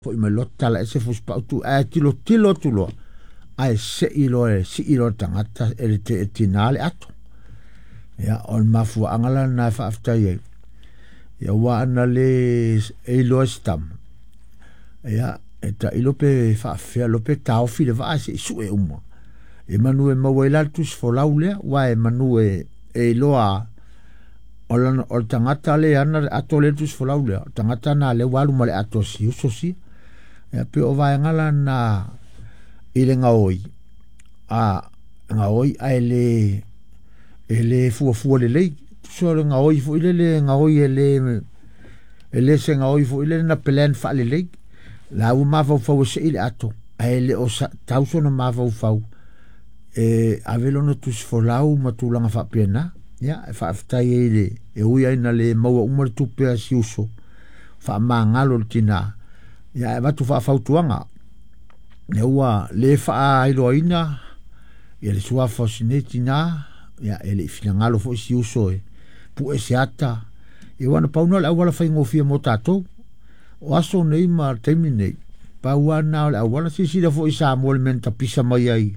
fo me lota la se fo spa tu a tilo tulo ai se ilo tangata te tinale ato ya on mafu angala na fa after ye ya wa ana le ilo stam ya eta ilo pe fa fe lo pe tau fi le va se su e umo e manu e mawela tus fo laule wa e manu e loa ola o tangata le ana ato le tus fo laule tangata na le walu male ato si uso si ya pe o vai ngala na ile ngaoi ngaoi ele fu le so ngaoi fu ile ngaoi ele se ngaoi fu ile na pelen fa le la u ma fo se ile ato ele o tauso na ma fo avelo no tus fo lau matulanga fa pena ya fa afta ile uia ina le mau umar tu pe si uso fa mangalo tina ya va tu fa tuanga ne ua le fa iloina ya le sua fa sinetina ya ele finangalo fo si uso pu ata e wana pauna la wala fa ngofia motato o aso nei ma termine pa wana la wala si da fo isa molmenta pisa mai ai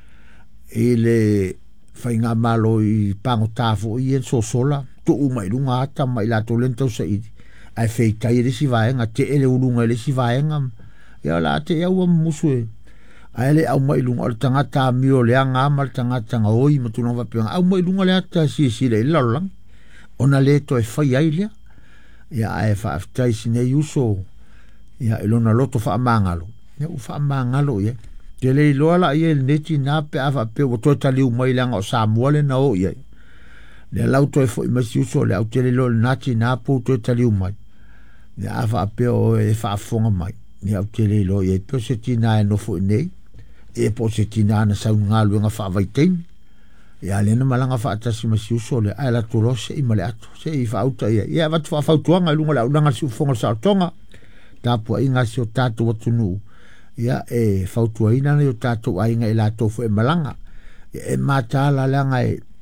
ele fa nga malo i pango tafo i en so sola tu mai lunga ata mai la to lento sai ai feita i si vaenga te ele ulunga ele si vaenga ya la te ya musu ai le au mai lunga tangata mio le anga mal tangata oi mo tu no va pe au mai lunga le ata si le lalang ona le to e fai ai le ya ai fa aftai sine yuso ya elona loto fa mangalo ya u fa mangalo ye te le loala ye neti na pe ava pe o to tali u mai langa o Samuel na o ye le lauto e fo i masi uso le au te le lo nati na po to tali u mai ya ava pe o e fa fonga mai ni au te le lo ye pe se tina no fo nei e po se tina na sa nga lu nga fa vai ten ya le na malanga fa atasi masi uso le ai la to lo se i male ato se i fa uta ye ya va fa tuanga lu nga nga si fonga sa tonga tapu inga si o tatu watunu ya e fautuaina na yo tatou ainga e la tofu e malanga e mata la langa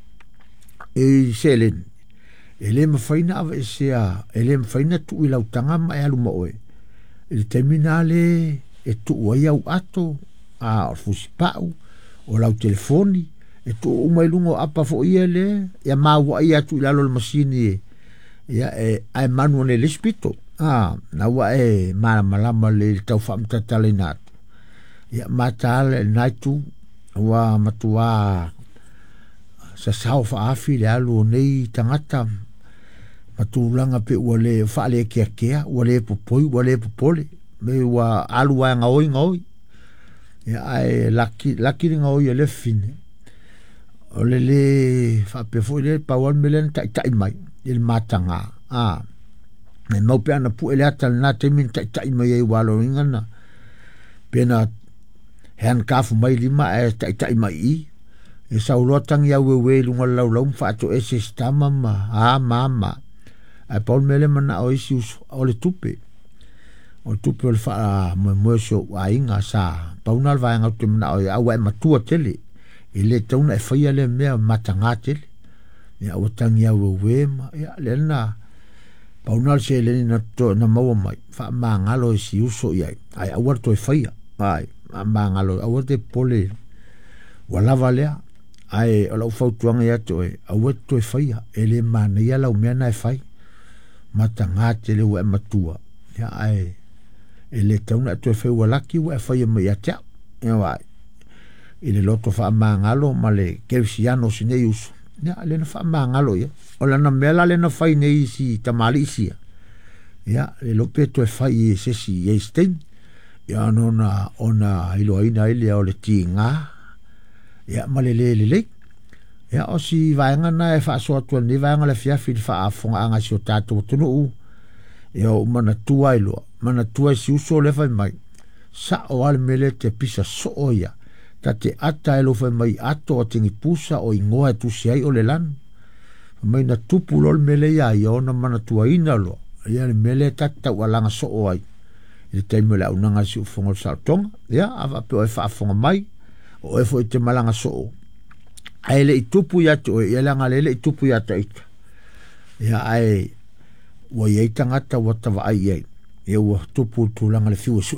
e selen ele mawhaina ava e sea ele mawhaina tu i lautanga ma e alu maoe ele terminale e tu uai au ato a orfusi pau o lau telefoni e tu umai lungo apa fo ia le ya maua ia tu i lalo le masini ya e ai manu ne lispito na wa e malama le tau whamtatale natu ya matale naitu wa matua sa sao fa afi le alu nei tangata matulanga pe wale fa le kia wale popole me wa alu wa ngoi ya ai laki ngoi le fine ole le fa pe fo le pawal melen tai mai il matanga me mau pe ana pu ele atal na temin tai mai e walo ngana pena hen kafu mai lima e tai mai e saulotang ya wewe lunga lau fa to e sistema mama a paul mele mana o isus o le tupe o le fa mo so wa inga sa paunal va nga te mana o awa matua tele ele tona e faia le me matanga tele ya o tang ya wewe ya le na paunal se le na to na mau mai fa mangalo si uso ia ai awar to e faia ai mangalo awar te pole wala valea ai o lau fautuanga ia to e awar to e faia ele mana ia lau mea na e fai matanga tele wa matua ya ai ele tauna to e fai walaki wa e faia mai atea ya wai ele loto fa mangalo male kelsiano sine uso ya le na fa mangalo ya o la na mela le na fai nei si tamali si ya le lope to e fai se si e sten ya nona ona iloina ile o le tinga ya malele ya o si vaenga na e fa so to ni vaenga le fia fil fa afonga anga si o tato tunu ya o mana tua si uso le fa mai sa o al mele te pisa so oia tate ata elo fa mai ato o tingi pusa o ingoa tu si ai o le lan mai na tupu lol mele ya ona mana tua ina lo ya le mele tata walanga so oai i te mele au nanga si ufonga sa tonga ya ava pe o e fa afonga mai o e fo i te malanga so ai le itupu ya to e langa le itupu ya to ya ai wa ye tangata wata wa ai e ua tupu tūlanga le fiua su